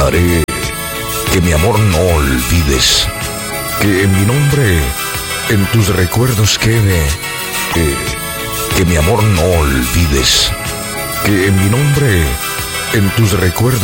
haré que mi amor no olvides, que mi nombre en tus recuerdos quede, que mi amor no olvides, que mi nombre en tus recuerdos